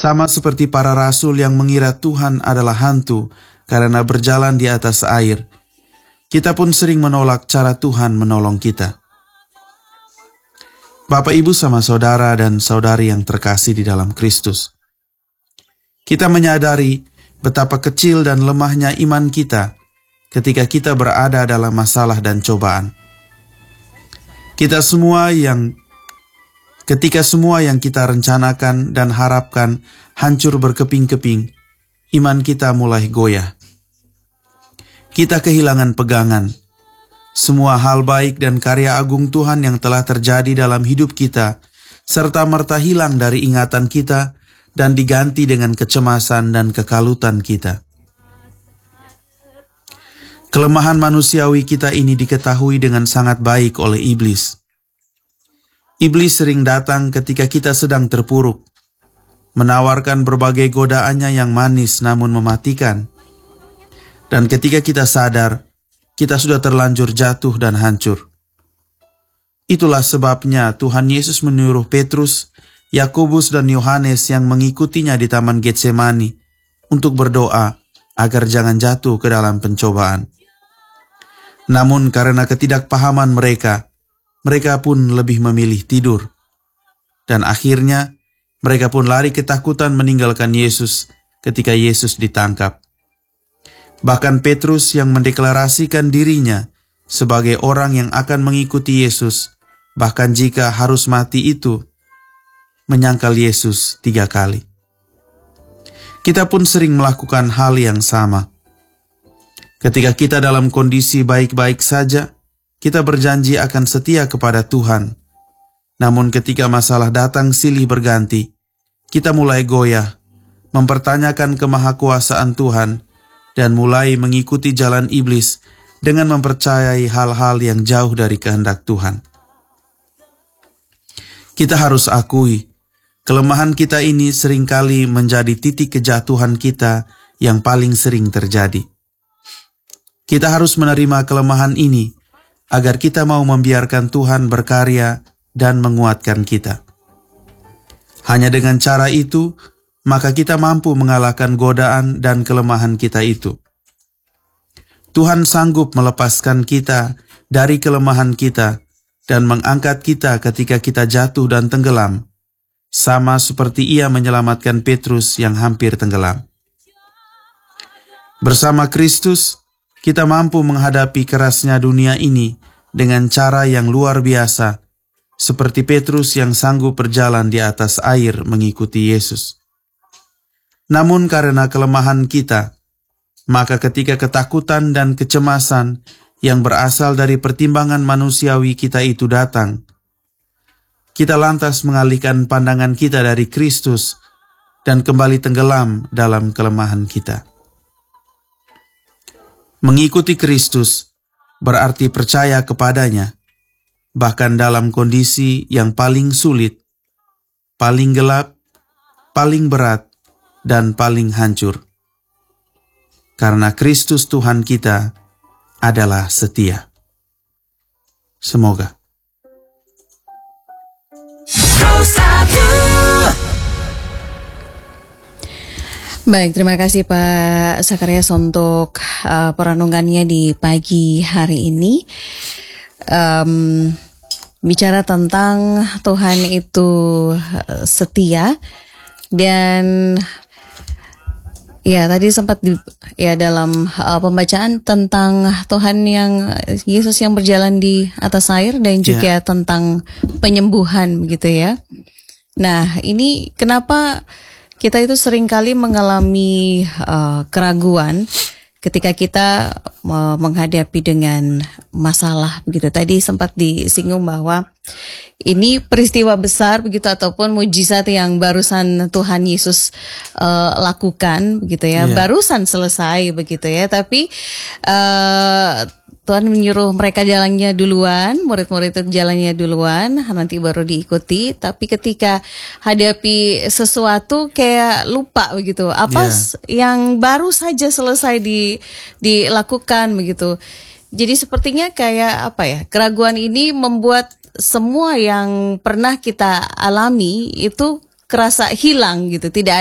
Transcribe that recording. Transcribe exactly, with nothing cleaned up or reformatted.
Sama seperti para rasul yang mengira Tuhan adalah hantu karena berjalan di atas air, kita pun sering menolak cara Tuhan menolong kita. Bapak, Ibu, sama saudara dan saudari yang terkasih di dalam Kristus, kita menyadari betapa kecil dan lemahnya iman kita ketika kita berada dalam masalah dan cobaan. Kita semua yang Ketika semua yang kita rencanakan dan harapkan hancur berkeping-keping, iman kita mulai goyah. Kita kehilangan pegangan. Semua hal baik dan karya agung Tuhan yang telah terjadi dalam hidup kita, serta merta hilang dari ingatan kita dan diganti dengan kecemasan dan kekalutan kita. Kelemahan manusiawi kita ini diketahui dengan sangat baik oleh iblis. Iblis sering datang ketika kita sedang terpuruk, menawarkan berbagai godaannya yang manis namun mematikan. Dan ketika kita sadar, kita sudah terlanjur jatuh dan hancur. Itulah sebabnya Tuhan Yesus menyuruh Petrus, Yakobus dan Yohanes yang mengikutinya di Taman Getsemani untuk berdoa agar jangan jatuh ke dalam pencobaan. Namun karena ketidakpahaman mereka, mereka pun lebih memilih tidur. Dan akhirnya, mereka pun lari ketakutan meninggalkan Yesus ketika Yesus ditangkap. Bahkan Petrus yang mendeklarasikan dirinya sebagai orang yang akan mengikuti Yesus, bahkan jika harus mati itu, menyangkal Yesus tiga kali. Kita pun sering melakukan hal yang sama. Ketika kita dalam kondisi baik-baik saja, kita berjanji akan setia kepada Tuhan. Namun ketika masalah datang silih berganti, kita mulai goyah, mempertanyakan kemahakuasaan Tuhan, dan mulai mengikuti jalan iblis dengan mempercayai hal-hal yang jauh dari kehendak Tuhan. Kita harus akui, kelemahan kita ini seringkali menjadi titik kejatuhan kita yang paling sering terjadi. Kita harus menerima kelemahan ini, agar kita mau membiarkan Tuhan berkarya dan menguatkan kita. Hanya dengan cara itu, maka kita mampu mengalahkan godaan dan kelemahan kita itu. Tuhan sanggup melepaskan kita dari kelemahan kita dan mengangkat kita ketika kita jatuh dan tenggelam, sama seperti Ia menyelamatkan Petrus yang hampir tenggelam. Bersama Kristus, kita mampu menghadapi kerasnya dunia ini dengan cara yang luar biasa, seperti Petrus yang sanggup berjalan di atas air mengikuti Yesus. Namun karena kelemahan kita, maka ketika ketakutan dan kecemasan yang berasal dari pertimbangan manusiawi kita itu datang, kita lantas mengalihkan pandangan kita dari Kristus dan kembali tenggelam dalam kelemahan kita. Mengikuti Kristus berarti percaya kepadanya, bahkan dalam kondisi yang paling sulit, paling gelap, paling berat, dan paling hancur. Karena Kristus Tuhan kita adalah setia. Semoga. Baik, terima kasih Pak Zakarias untuk uh, perenungannya di pagi hari ini. Um, bicara tentang Tuhan itu uh, setia, dan ya tadi sempat di, ya dalam uh, pembacaan tentang Tuhan yang Yesus yang berjalan di atas air dan juga yeah. tentang penyembuhan begitu ya. Nah, ini kenapa kita itu seringkali mengalami uh, keraguan ketika kita uh, menghadapi dengan masalah begitu. Tadi sempat disinggung bahwa ini peristiwa besar begitu ataupun mujizat yang barusan Tuhan Yesus uh, lakukan begitu ya, yeah. barusan selesai begitu ya. Tapi uh, Tuhan menyuruh mereka jalannya duluan, murid-murid itu jalannya duluan, nanti baru diikuti. Tapi ketika hadapi sesuatu kayak lupa begitu, apa yeah. yang baru saja selesai di, dilakukan begitu. Jadi sepertinya kayak apa ya, keraguan ini membuat semua yang pernah kita alami itu kerasa hilang gitu, tidak